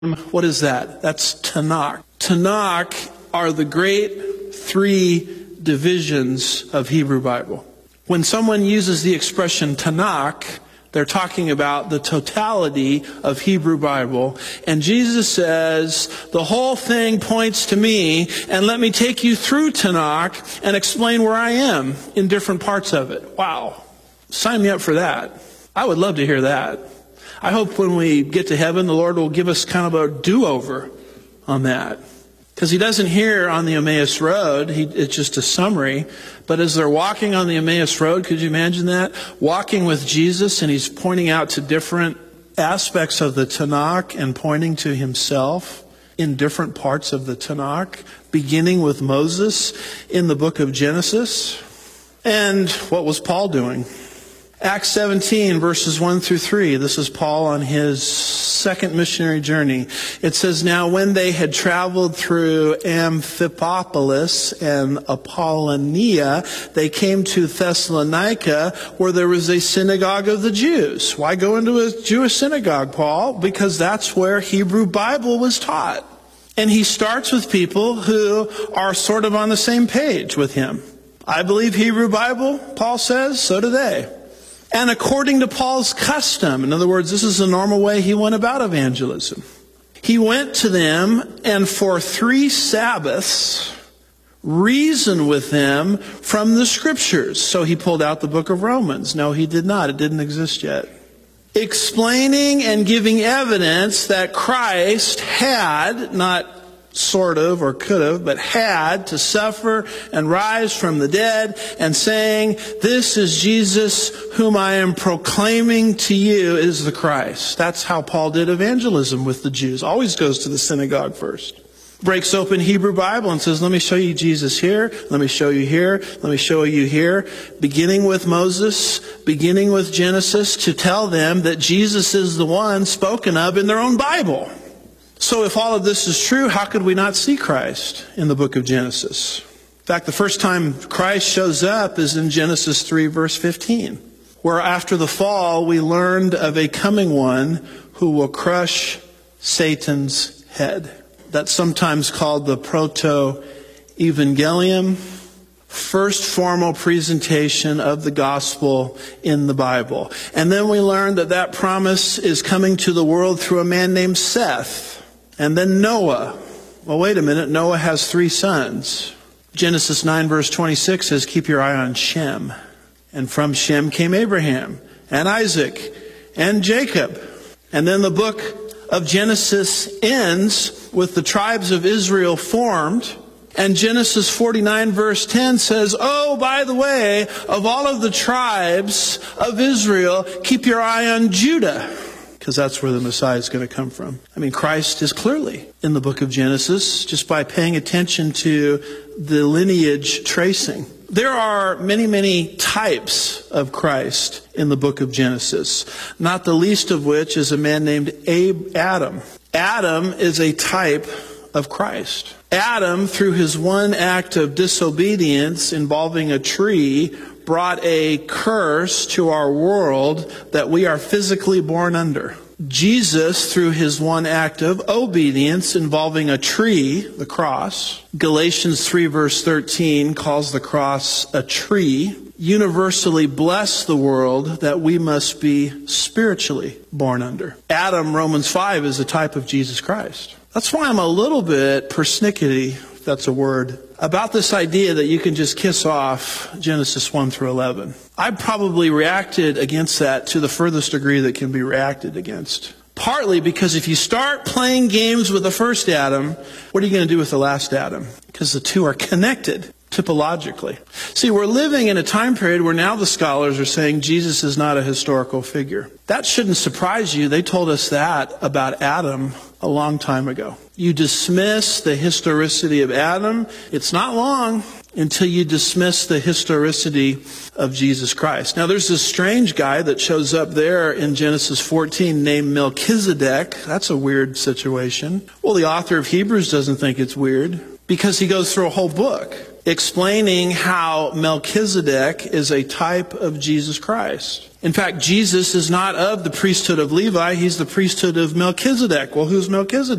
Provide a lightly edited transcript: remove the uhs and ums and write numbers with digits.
What is that? That's Tanakh. Tanakh are the great three divisions of Hebrew Bible. When someone uses the expression Tanakh, they're talking about the totality of Hebrew Bible. And Jesus says, the whole thing points to me, and let me take you through Tanakh and explain where I am in different parts of it. Wow. Sign me up for that. I would love to hear that. I hope when we get to heaven, the Lord will give us kind of a do-over on that. Because he doesn't hear on the Emmaus Road. It's just a summary. But as they're walking on the Emmaus Road, could you imagine that? Walking with Jesus, and he's pointing out to different aspects of the Tanakh and pointing to himself in different parts of the Tanakh, beginning with Moses in the book of Genesis. And what was Paul doing? Acts 17, verses 1 through 3. This is Paul on his second missionary journey. It says, now when they had traveled through Amphipolis and Apollonia, they came to Thessalonica, where there was a synagogue of the Jews. Why go into a Jewish synagogue, Paul? Because that's where Hebrew Bible was taught. And he starts with people who are sort of on the same page with him. I believe Hebrew Bible, Paul says, so do they. And according to Paul's custom, in other words, this is the normal way he went about evangelism. He went to them and for 3 Sabbaths reasoned with them from the Scriptures. So he pulled out the book of Romans. No, he did not. It didn't exist yet. Explaining and giving evidence that Christ had, not sort of or could have, but had to suffer and rise from the dead, and saying, this is Jesus whom I am proclaiming to you is the Christ. That's how Paul did evangelism with the Jews. Always goes to the synagogue first. Breaks open Hebrew Bible and says, let me show you Jesus here. Let me show you here. Let me show you here. Beginning with Moses, beginning with Genesis, to tell them that Jesus is the one spoken of in their own Bible. So if all of this is true, how could we not see Christ in the book of Genesis? In fact, the first time Christ shows up is in Genesis 3, verse 15, where after the fall, we learned of a coming one who will crush Satan's head. That's sometimes called the proto-evangelium, first formal presentation of the gospel in the Bible. And then we learned that that promise is coming to the world through a man named Seth. And then Noah. Well, wait a minute. Noah has 3 sons. Genesis 9 verse 26 says, keep your eye on Shem. And from Shem came Abraham and Isaac and Jacob. And then the book of Genesis ends with the tribes of Israel formed. And Genesis 49 verse 10 says, oh, by the way, of all of the tribes of Israel, keep your eye on Judah. Because that's where the Messiah is going to come from. I mean, Christ is clearly in the book of Genesis just by paying attention to the lineage tracing. There are many, many types of Christ in the book of Genesis, not the least of which is a man named Adam. Adam is a type of Christ. Adam, through his one act of disobedience involving a tree, brought a curse to our world that we are physically born under. Jesus, through his one act of obedience involving a tree, the cross, Galatians 3 verse 13 calls the cross a tree, universally blessed the world that we must be spiritually born under. Adam, Romans 5, is a type of Jesus Christ. That's why I'm a little bit persnickety, if that's a word, about this idea that you can just kiss off Genesis 1 through 11. I probably reacted against that to the furthest degree that can be reacted against. Partly because if you start playing games with the first Adam, what are you going to do with the last Adam? Because the two are connected typologically. See, we're living in a time period where now the scholars are saying Jesus is not a historical figure. That shouldn't surprise you. They told us that about Adam a long time ago. You dismiss the historicity of Adam, it's not long until you dismiss the historicity of Jesus Christ. Now there's this strange guy that shows up there in Genesis 14 named Melchizedek. That's a weird situation. Well, the author of Hebrews doesn't think it's weird because he goes through a whole book explaining how Melchizedek is a type of Jesus Christ. In fact, Jesus is not of the priesthood of Levi, he's the priesthood of Melchizedek. Well, who's Melchizedek?